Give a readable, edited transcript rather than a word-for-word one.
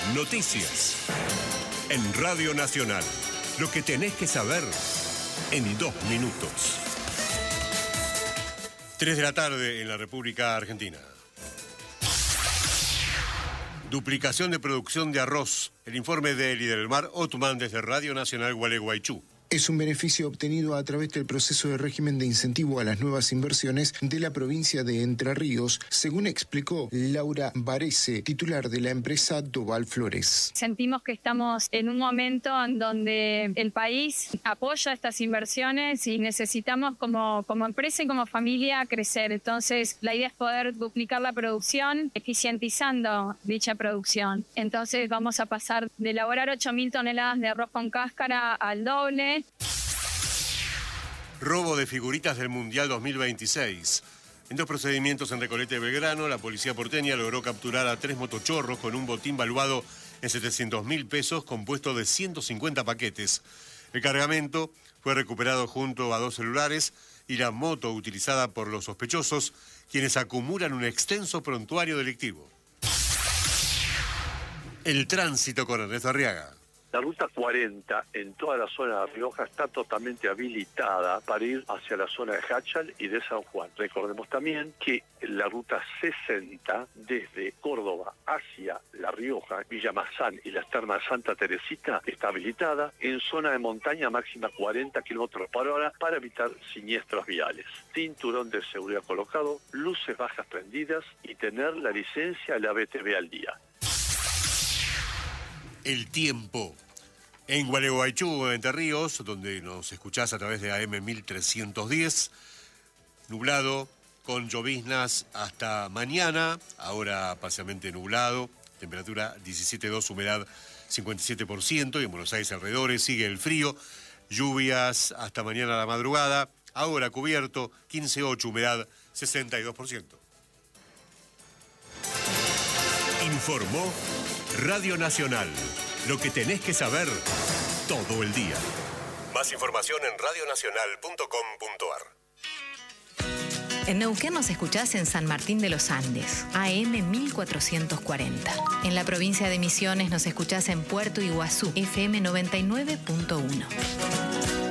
Noticias. En Radio Nacional. Lo que tenés que saber en 2 minutos. 3 de la tarde en la República Argentina. Duplicación de producción de arroz. El informe de Elidelmar Otman desde Radio Nacional Gualeguaychú. Es un beneficio obtenido a través del proceso de régimen de incentivo a las nuevas inversiones de la provincia de Entre Ríos, según explicó Laura Varese, titular de la empresa Doval Flores. Sentimos que estamos en un momento en donde el país apoya estas inversiones y necesitamos como empresa y como familia crecer. Entonces, la idea es poder duplicar la producción, eficientizando dicha producción. Entonces, vamos a pasar de elaborar 8.000 toneladas de arroz con cáscara al doble. Robo de figuritas del Mundial 2026. En 2 procedimientos en Recoleta y Belgrano, la policía porteña logró capturar a 3 motochorros con un botín valuado en 700.000 pesos, compuesto de 150 paquetes. El cargamento fue recuperado junto a 2 celulares y la moto utilizada por los sospechosos, quienes acumulan un extenso prontuario delictivo. El tránsito con Ernesto Arriaga. La ruta 40 en toda la zona de La Rioja está totalmente habilitada para ir hacia la zona de Hachal y de San Juan. Recordemos también que la ruta 60 desde Córdoba hacia La Rioja, Villa Mazán y las termas Santa Teresita está habilitada en zona de montaña máxima 40 km/h para evitar siniestros viales. Cinturón de seguridad colocado, luces bajas prendidas y tener la licencia de la BTV al día. El tiempo. En Gualeguaychú, Entre Ríos, donde nos escuchás a través de AM 1310, nublado, con lloviznas hasta mañana, ahora parcialmente nublado, temperatura 17,2, humedad 57%, y en Buenos Aires alrededores sigue el frío, lluvias hasta mañana a la madrugada, ahora cubierto, 15,8, humedad 62%. Informó Radio Nacional. Lo que tenés que saber todo el día. Más información en radionacional.com.ar. En Neuquén nos escuchás en San Martín de los Andes, AM 1440. En la provincia de Misiones nos escuchás en Puerto Iguazú, FM 99.1.